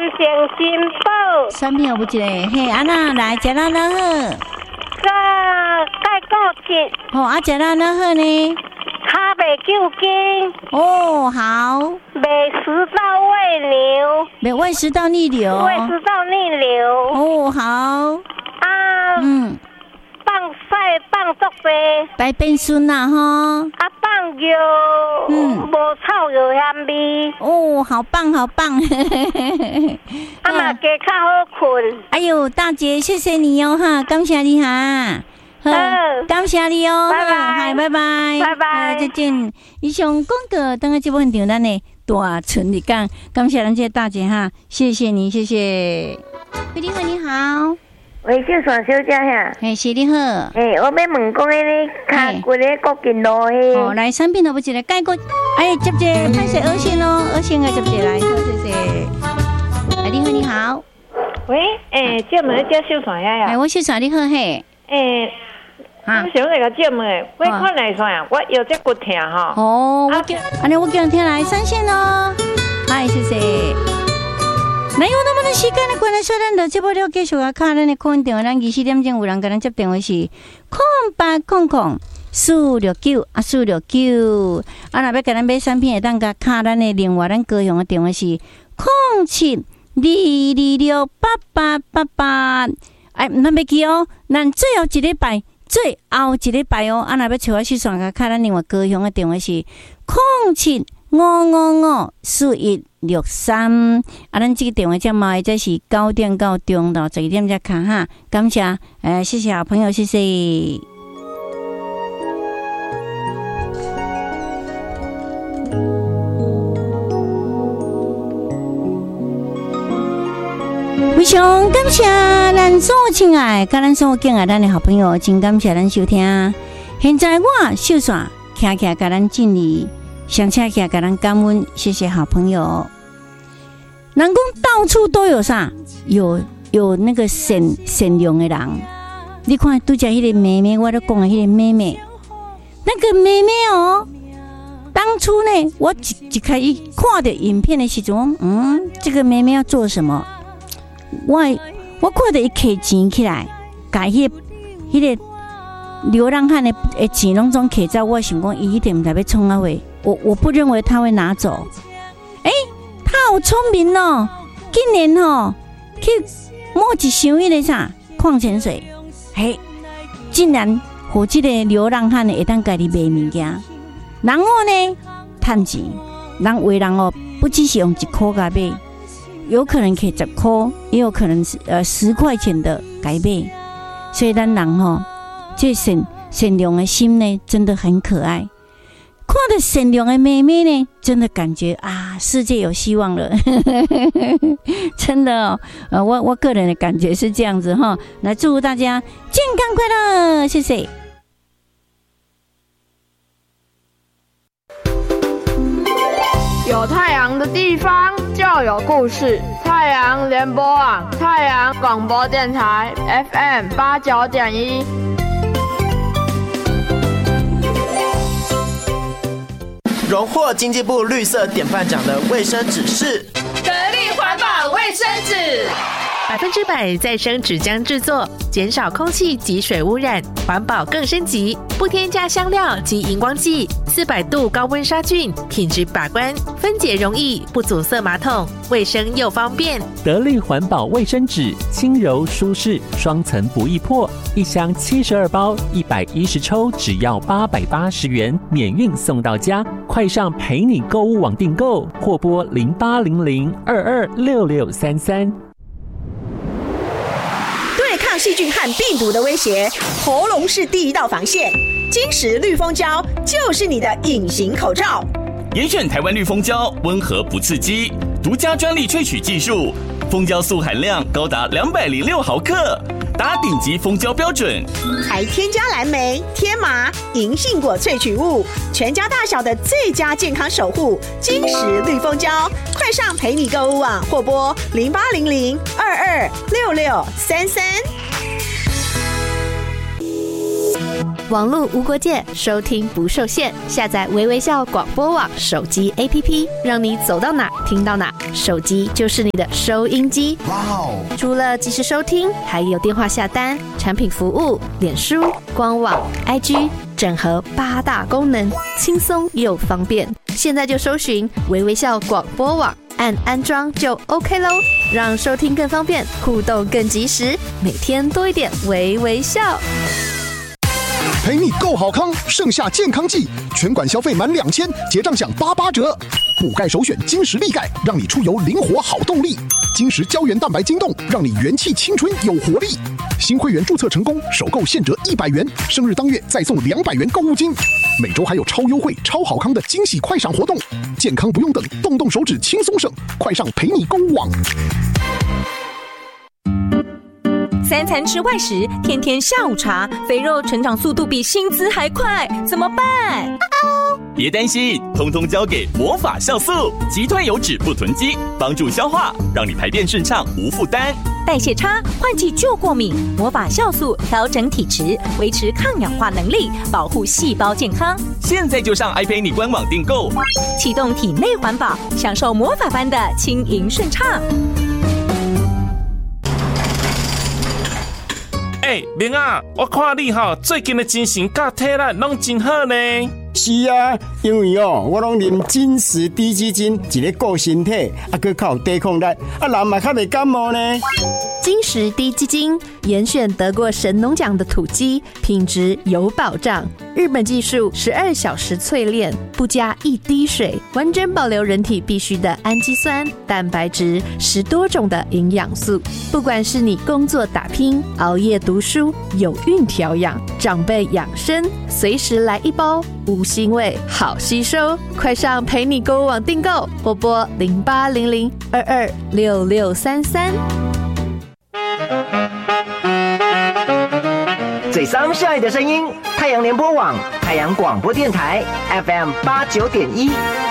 成新宝。 产品有不一个？嘿，安那来食啦那好。 钙固质。 好，啊食啦那好呢？ 卡袂救筋。 哦，好。 袂食道胃流。 袂胃食道逆流。 胃食道逆流。 哦，好。 放晒放足多。 白变孙啦哈。 放药。无臭药香味。 哦，好棒好棒。 嘛加较好困。 哎呦，大姐，谢谢你哦哈，感谢你哈。好，感谢你哦， 拜拜， 拜拜， 拜拜， 再见。以上广告，等下这部分场咱的大村里讲，感谢咱这大姐哈，谢谢你，谢谢。你好，你好， 喂，小爽小姐呀， 是你好， 我要问讲迄个脚骨咧国健路迄， 哦，来产品都不一个解决，接者拍摄耳线哦，耳线接者来，好，谢谢。你好，你好， 喂，这门叫小爽呀， 我小爽你好嘿， 我想那个节目我看来算啊，我有这骨痛哈。 哦，我叫听来上线哦。嗨，谢谢。没有那么多时间的关来说，咱就这波了继续啊，看咱的空电话，咱24点钟有人跟咱接电话是0800-469469。若要跟咱买产品，会当甲卡咱的另外咱高雄的电话是0722268888。咱袂记哦，咱最后一礼拜哦，若要找我去算个，看咱另外高雄的电话是0755541163。咱这个电话才卖，这是9点到中到12点才卡哈。感谢，谢谢好朋友，谢谢。非常感谢咱所有亲爱、甲咱所有敬爱咱的好朋友，真感谢咱收听。现在我秀爽徛起来，甲咱敬礼，上车起来，甲咱感恩，谢谢好朋友。人讲到处都有啥，有那个善良的人。你看，拄则迄个妹妹，我都讲的迄个妹妹，那个妹妹哦，当初呢，我一开始看到影片的时阵，这个妹妹要做什么？我看到伊摕钱起来，把迄个流浪汉的钱拢总摕走，我想讲伊一定唔知要创啊话，我不认为他会拿走。他好聪明哦，竟然去摸一箱迄个啥矿泉水，竟然互这个流浪汉会当家己卖物件，然后呢赚钱，人为人不只是用1块甲买。有可能可以10块，也有可能是10块钱的改变，所以咱人这善良的心呢，真的很可爱。看到善良的妹妹呢，真的感觉啊，世界有希望了。真的我个人的感觉是这样子哈。来祝福大家健康快乐，谢谢。 有太阳的地方就有故事。太阳联播网，太阳广播电台 FM89.1。 荣获经济部绿色典范奖的卫生纸是得力环保卫生纸 ，100%再生纸浆制作，减少空气及水污染，环保更升级，不添加香料及荧光剂，400度高温杀菌，品质把关，分解容易，不阻塞马桶，卫生又方便。 得力环保卫生纸，轻柔舒适，双层不易破，一箱72包，110抽，只要880元，免运送到家。快上陪你购物网订购，或拨0800226633。 对抗细菌和病毒的威胁，喉咙是第一道防线。金石绿蜂胶就是你的隐形口罩。 严选台湾绿蜂胶，温和不刺激，独家专利萃取技术，蜂胶素含量高达206毫克，达顶级蜂胶标准， 还添加蓝莓、天麻、银杏果萃取物，全家大小的最佳健康守护。金石绿蜂胶，快上陪你购物网或拨0800226633。 网络无国界，收听不受限。下载微微笑广播网手机 APP， 让你走到哪听到哪，手机就是你的收音机。哇哦！除了即时收听，还有电话下单、产品服务、脸书、官网、IG， 整合8大功能，轻松又方便。现在就搜寻微微笑广播网，按安装就 OK 咯，让收听更方便，互动更及时，每天多一点微微笑。 陪你够好康，盛夏健康季，全馆消费满2000，结账享88折。补钙首选金石力钙，让你出游灵活好动力。金石胶原蛋白晶冻，让你元气青春有活力。新会员注册成功，首购现折100元，生日当月再送200元购物金。每周还有超优惠、超好康的惊喜快闪活动，健康不用等，动动手指轻松省，快上陪你购物网。 3餐吃外食，天天下午茶，肥肉成长速度比薪资还快，怎么办？ 别担心，通通交给魔法酵素，击退油脂不囤积，帮助消化，让你排便顺畅无负担。 代谢差，换季就过敏，魔法酵素调整体质，维持抗氧化能力，保护细胞健康。 现在就上iPay官网订购， 启动体内环保，享受魔法般的轻盈顺畅。 明啊，我看你最近的精神甲体力拢真好呢。 是啊，因为我拢啉金石低基金，一个顾身体，还靠抵抗力，人嘛较袂感冒呢。 金石低基金严选得过神农奖的土鸡，品质有保障。日本技术12小时淬炼，不加1滴水，完整保留人体必需的氨基酸、蛋白质，10多种的营养素。不管是你工作打拼、熬夜读书、有孕调养、长辈养生，随时来一包，无腥味，好吸收。快上陪你购物网订购，拨拨0800226633。 最伤相爱的声音，太阳联播网、太阳广播电台 FM 89.1。